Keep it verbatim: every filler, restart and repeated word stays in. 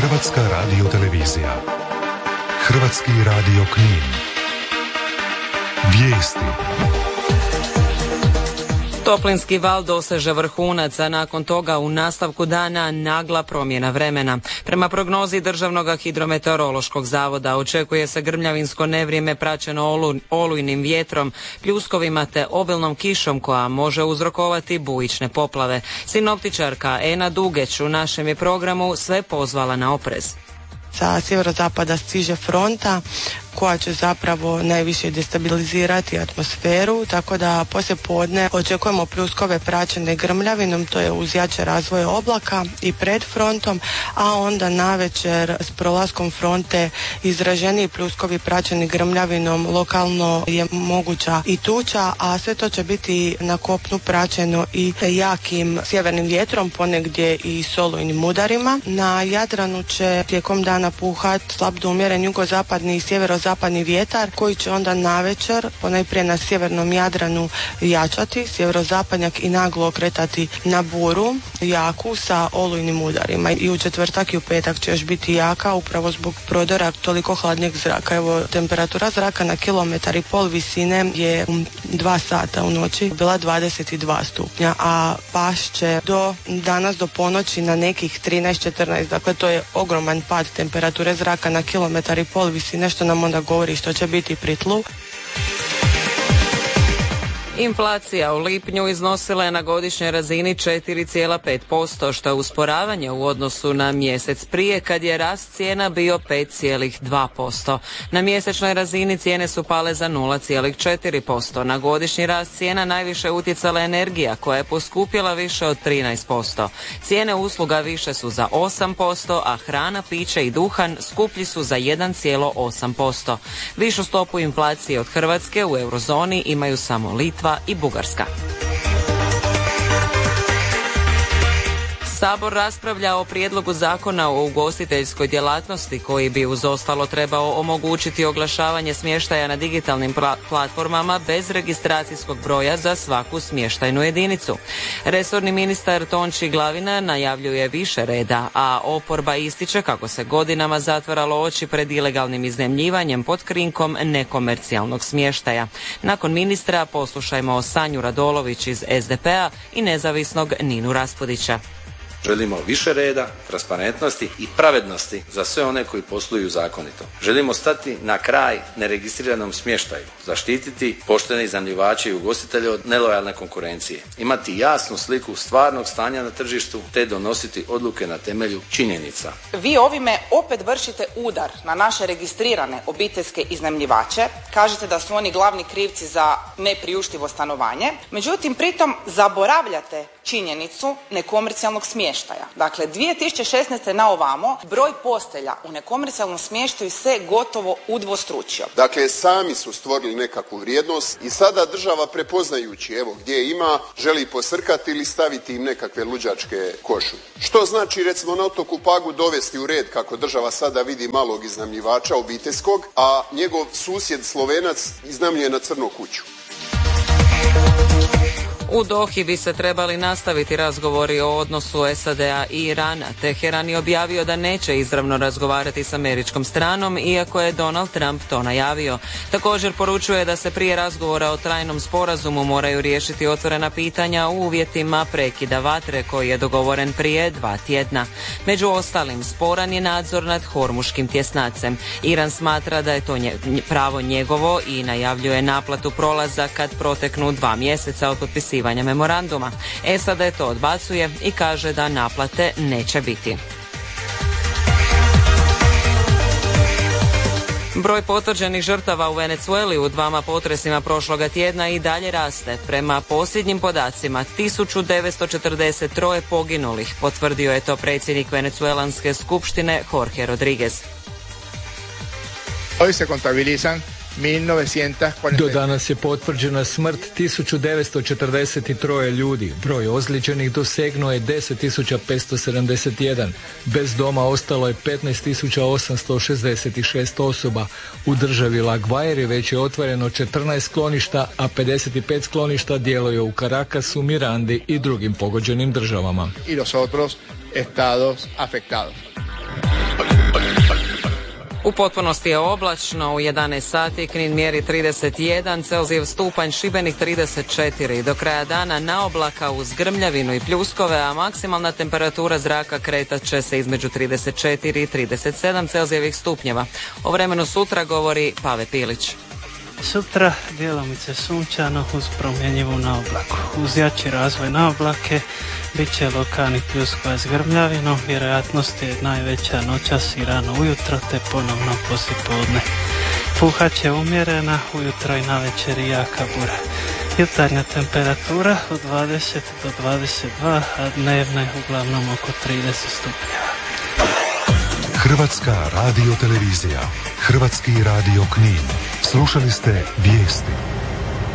Hrvatska radiotelevizija. Hrvatski radio Knin. Vijesti. Toplinski val doseže vrhunac, a nakon toga u nastavku dana nagla promjena vremena. Prema prognozi Državnog hidrometeorološkog zavoda očekuje se grmljavinsko nevrijeme praćeno olu, olujnim vjetrom, pljuskovima te obilnom kišom koja može uzrokovati bujične poplave. Sinoptičarka Ena Dugeć u našem je programu sve pozvala na oprez. Sa sjeverozapada stiže fronta koja će zapravo najviše destabilizirati atmosferu, tako da poslije podne očekujemo pljuskove praćene grmljavinom, to je uz jače razvoje oblaka i pred frontom, a onda navečer s prolaskom fronte izraženiji pljuskovi praćeni grmljavinom, lokalno je moguća i tuča, a sve to će biti na kopnu praćeno i jakim sjevernim vjetrom, ponegdje i s olujnim udarima. Na Jadranu će tijekom dana puhat slab do umjeren jugozapadni i sjevero zapadni vjetar koji će onda navečer ponajprije na sjevernom Jadranu jačati, sjeverozapadnjak i naglo okretati na buru jaku sa olujnim udarima. I u četvrtak i u petak će još biti jaka upravo zbog prodora toliko hladnijeg zraka. Evo, temperatura zraka na kilometar i pol visine je u dva sata u noći bila dvadeset dva stupnja, a pašće do danas do ponoći na nekih trinaest četrnaest. Dakle, to je ogroman pad temperature zraka na kilometar i pol visine, što nam onda govori što će biti pri tlu. Inflacija u lipnju iznosila je na godišnjoj razini četiri zarez pet posto, što je usporavanje u odnosu na mjesec prije kad je rast cijena bio pet zarez dva posto. Na mjesečnoj razini cijene su pale za nula zarez četiri posto. Na godišnji rast cijena najviše utjecala energija koja je poskupjela više od trinaest posto. Cijene usluga više su za osam posto, a hrana, piće i duhan skuplji su za jedan zarez osam posto. Višu stopu inflacije od Hrvatske u eurozoni imaju samo Litva i Bugarska. Sabor raspravlja o prijedlogu zakona o ugostiteljskoj djelatnosti koji bi uz ostalo trebao omogućiti oglašavanje smještaja na digitalnim platformama bez registracijskog broja za svaku smještajnu jedinicu. Resorni ministar Tonči Glavina najavljuje više reda, a oporba ističe kako se godinama zatvaralo oči pred ilegalnim iznajmljivanjem pod krinkom nekomercijalnog smještaja. Nakon ministra poslušajmo Sanju Radolović iz es de pe a i nezavisnog Ninu Raspudića. Želimo više reda, transparentnosti i pravednosti za sve one koji posluju zakonito. Želimo stati na kraj neregistriranom smještaju, zaštititi poštene iznajmljivače i ugostitelje od nelojalne konkurencije, imati jasnu sliku stvarnog stanja na tržištu te donositi odluke na temelju činjenica. Vi ovime opet vršite udar na naše registrirane obiteljske iznajmljivače, kažete da su oni glavni krivci za nepriuštivo stanovanje, međutim pritom zaboravljate činjenicu nekomercijalnog smještaja. Dakle, dvije tisuće šesnaeste na ovamo broj postelja u nekomercijalnom smještaju se gotovo udvostručio. Dakle, sami su stvorili nekakvu vrijednost i sada država prepoznajući, evo gdje ima, želi posrkati ili staviti im nekakve luđačke košu. Što znači recimo na otoku Pagu dovesti u red, kako država sada vidi, malog iznajmljivača obiteljskog, a njegov susjed Slovenac iznajmljuje na crnu kuću. U Dohi bi se trebali nastaviti razgovori o odnosu es a de a i Irana. Teheran je objavio da neće izravno razgovarati s američkom stranom, iako je Donald Trump to najavio. Također poručuje da se prije razgovora o trajnom sporazumu moraju riješiti otvorena pitanja u uvjetima prekida vatre koji je dogovoren prije dva tjedna. Među ostalim, sporan je nadzor nad Hormuškim tjesnacem. Iran smatra da je to nje, pravo njegovo i najavljuje naplatu prolaza kad proteknu dva mjeseca od potpisivanja memoranduma. es a de to odbacuje i kaže da naplate neće biti. Broj potvrđenih žrtava u Venezueli u dvama potresima prošloga tjedna i dalje raste. Prema posljednjim podacima, tisuću devetsto četrdeset tri poginulih, potvrdio je to predsjednik Venezuelanske skupštine Jorge Rodriguez. Hoy se contabilizan Do danas je potvrđena smrt tisuću devetsto četrdeset tri ljudi. Broj ozlijeđenih dosegnuo je deset tisuća petsto sedamdeset jedan. Bez doma ostalo je petnaest tisuća osamsto šezdeset šest osoba. U državi La Guaira već je otvoreno četrnaest skloništa, a pedeset pet skloništa djeluje u Caracasu, Mirandi i drugim pogođenim državama. I los otros estados afectados. U potpunosti je oblačno, u jedanaest sati Knin mjeri trideset jedan, Celzijev stupanj, Šibenik trideset četiri. Do kraja dana na oblaka uz grmljavinu i pljuskove, a maksimalna temperatura zraka kretat će se između trideset četiri i trideset sedam Celzijevih stupnjeva. O vremenu sutra govori Pave Pilić. Sutra djelomice sunčano uz promjenjivu na oblaku. Uz jači razvoj na oblake bit će lokalnih pljuskova s grmljavinom, vjerojatnost je najveća noćas i rano ujutro te ponovno poslijepodne. Puhat će umjerena, ujutro i navečer i jaka bura. Jutarnja temperatura od dvadeset do dvadeset dva, a dnevna je uglavnom oko trideset stupnjeva. Hrvatska radiotelevizija, Hrvatski radio Knin. Slušali ste vijesti.